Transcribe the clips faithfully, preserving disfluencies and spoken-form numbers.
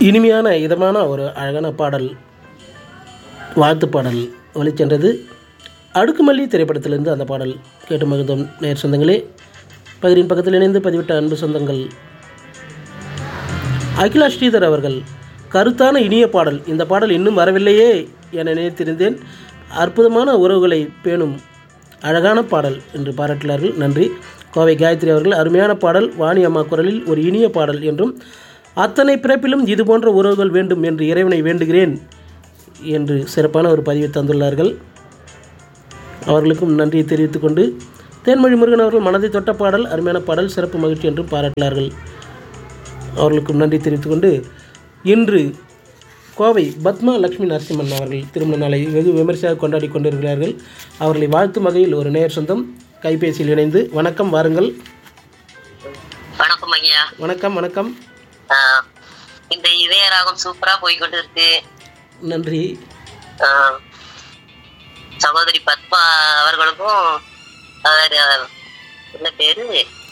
இனிமையான இதமான ஒரு அழகான பாடல், வாழ்த்து பாடல் ஒலிச்சென்றது. அடுக்குமல்லி திரைப்படத்திலிருந்து அந்த பாடல் கேட்டு மகிழ்ந்தோம். நேர் சொந்தங்களே, பகிரின் பக்கத்தில் இணைந்து பதிவிட்ட அன்பு சொந்தங்கள், அகிலா ஸ்ரீதர் அவர்கள் கருத்தான இனிய பாடல், இந்த பாடல் இன்னும் வரவில்லையே என நினைத்திருந்தேன், அற்புதமான உறவுகளை பேணும் அழகான பாடல் என்று பாராட்டினார்கள். நன்றி. கோவை காயத்ரி அவர்கள் அருமையான பாடல், வாணி அம்மா குரலில் ஒரு இனிய பாடல் என்றும், அத்தனை பிறப்பிலும் இது போன்ற உறவுகள் வேண்டும் என்று இறைவனை வேண்டுகிறேன் என்று சிறப்பான ஒரு பதிவை தந்துள்ளார்கள். அவர்களுக்கும் நன்றியை தெரிவித்துக் கொண்டு, தேன்மொழி முருகன் அவர்கள் மனதை தொட்ட பாடல், அருமையான பாடல், சிறப்பு மகிழ்ச்சி என்றும் பாராட்டினார்கள். அவர்களுக்கும் நன்றி தெரிவித்துக் கொண்டு, இன்று கோவை பத்மா லட்சுமி நரசிம்மன் அவர்கள் திருமண நாளை வெகு விமர்சையாக கொண்டாடி கொண்டிருக்கிறார்கள். அவர்களை வாழ்த்தும் வகையில் ஒரு நேர் சொந்தம் கைபேசியில் இணைந்து, வணக்கம், வாருங்கள். வணக்கம் ஐயா. வணக்கம். வணக்கம். இந்த இதய ராகம் சூப்பரா போய்கொண்டு இருக்கு. நன்றி. சகோதரி பத்மா அவர்களுக்கும் என்ன பேரு,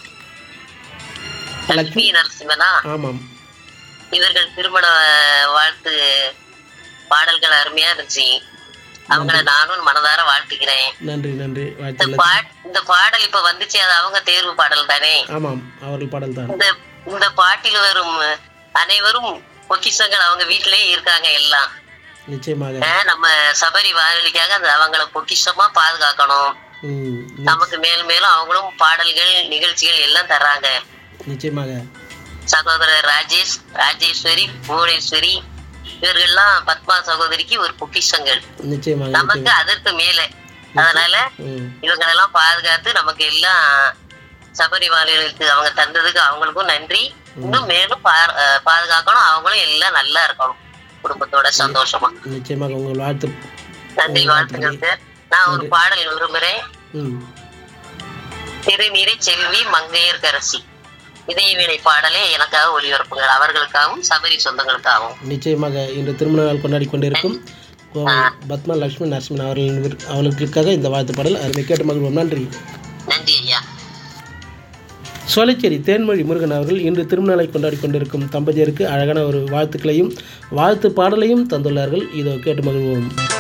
லட்சுமி நரசிம்மனா, ஆமாம், இவர்கள் திருமண வாழ்த்து பாடல்கள் அருமையா இருந்துச்சு. அவங்கள நானும் மனதார வாழ்த்துக்கிறேன். நன்றி. நன்றி. இந்த பாடல் இப்ப வந்துச்சு, அது அவங்க தேர்வு பாடல் தானே? ஆமாம், அவர்கள் பாடல் தான். இந்த இந்த பாட்டில் வரும் அனைவரும் பொக்கிஷங்கள் அவங்க வீட்டிலேயே இருக்காங்க எல்லாம். நிச்சயமாக நம்ம சபரி வானொலிக்காக அந்த அவங்களை பொக்கிஷமா பாதுகாக்கணும். நமக்கு மேலும் மேலும் அவங்களும் பாடல்கள் நிகழ்ச்சிகள் எல்லாம் தர்றாங்க. நிச்சயமாக சகோதரர் ராஜேஷ், ராஜேஸ்வரி, புவனேஸ்வரி இவர்கள்லாம் பத்மா சகோதரிக்கு ஒரு பொக்கிஷங்கள். நிச்சயமாக நமக்கு அதற்கு மேல. அதனால இவங்களெல்லாம் பாதுகாத்து நமக்கு எல்லாம் சபரி வானொலிக்கு அவங்க தந்ததுக்கு அவங்களுக்கும் நன்றி. இன்னும் மேலும் பாதுகாக்கணும், அவங்களும் எல்லாம் நல்லா இருக்கணும், குடும்பத்தோட சந்தோஷமா. நிச்சயமாக உங்கள் வாழ்த்து. நன்றி, வாழ்த்துக்கள் சார். நான் ஒரு பாடல் விரும்புறேன். திருநீரை செல்வி மங்கையர்கரசி இதயவேளை பாடலே எனக்காக ஒளிபரப்புங்கள், அவர்களுக்காகவும் சபரி சொந்தங்களுக்காகவும். நிச்சயமாக இன்று திருமண நாள் கொண்டாடி கொண்டிருக்கும் பத்மா லட்சுமி நரசிம்மன் அவர்கள் அவர்களுக்காக இந்த வாழ்த்து பாடல் அருமை கேட்டு மகிழ்வோம். நன்றி. நன்றி ஐயா. சோலைச்சேரி தேன்மொழி முருகன் அவர்கள் இன்று திருமணநாளை கொண்டாடி கொண்டிருக்கும் தம்பதியருக்கு அழகான ஒரு வாழ்த்துக்களையும் வாழ்த்து பாடலையும் தந்துள்ளார்கள். இதோ கேட்டு மகிழ்வோம்.